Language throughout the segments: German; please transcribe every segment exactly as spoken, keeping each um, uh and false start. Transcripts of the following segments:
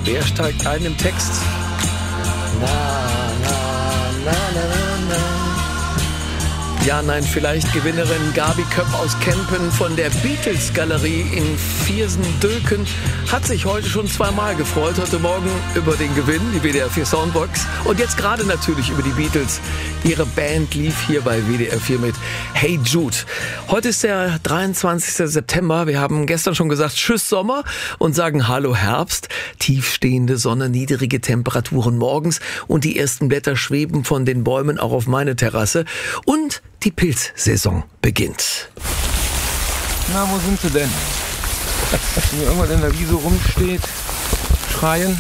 Wer steigt ein im Text? Na, na, na, na, na, na. Ja, nein, vielleicht Gewinnerin Gabi Köpp aus Kempen von der Beatles-Galerie in Viersen-Dülken hat sich heute schon zweimal gefreut. Heute Morgen über den Gewinn, die W D R vier Soundbox. Und jetzt gerade natürlich über die Beatles. Ihre Band lief hier bei W D R vier mit Hey Jude. Heute ist der dreiundzwanzigster September. Wir haben gestern schon gesagt, tschüss Sommer und sagen Hallo Herbst. Tiefstehende Sonne, niedrige Temperaturen morgens und die ersten Blätter schweben von den Bäumen auch auf meine Terrasse. Und die Pilzsaison beginnt. Na, wo sind sie denn? Wenn hier irgendwas in der Wiese rumsteht, schreien.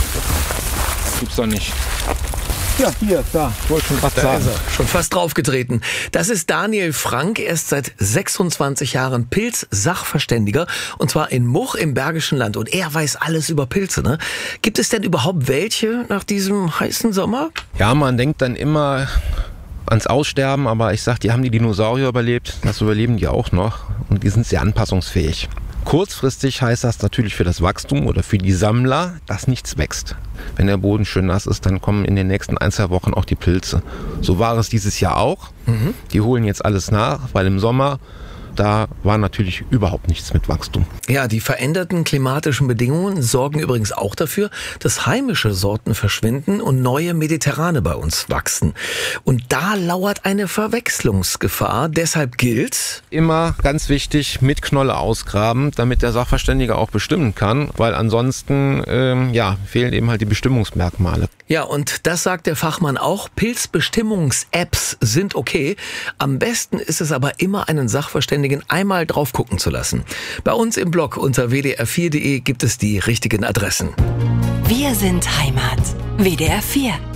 Gibt's doch nicht. Ja, hier, da. Ich wollte schon was Da sagen. ist er, schon fast draufgetreten. Das ist Daniel Frank. Er ist seit sechsundzwanzig Jahren Pilz-Sachverständiger. Und zwar in Much im Bergischen Land. Und er weiß alles über Pilze, ne? Gibt es denn überhaupt welche nach diesem heißen Sommer? Ja, man denkt dann immer ans Aussterben, aber ich sag, die haben die Dinosaurier überlebt. Das überleben die auch noch. Und die sind sehr anpassungsfähig. Kurzfristig heißt das natürlich für das Wachstum oder für die Sammler, dass nichts wächst. Wenn der Boden schön nass ist, dann kommen in den nächsten ein, zwei Wochen auch die Pilze. So war es dieses Jahr auch. Mhm. Die holen jetzt alles nach, weil im Sommer, da war natürlich überhaupt nichts mit Wachstum. Ja, die veränderten klimatischen Bedingungen sorgen übrigens auch dafür, dass heimische Sorten verschwinden und neue mediterrane bei uns wachsen. Und da lauert eine Verwechslungsgefahr. Deshalb gilt: Immer ganz wichtig, mit Knolle ausgraben, damit der Sachverständige auch bestimmen kann, weil ansonsten ähm, ja, fehlen eben halt die Bestimmungsmerkmale. Ja, und das sagt der Fachmann auch. Pilzbestimmungs-Apps sind okay. Am besten ist es aber immer, einen Sachverständigen einmal drauf gucken zu lassen. Bei uns im Blog unter w d r vier punkt d e gibt es die richtigen Adressen. Wir sind Heimat. W D R vier.